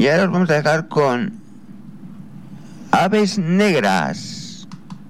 Y ahora os vamos a dejar con Aves Negras.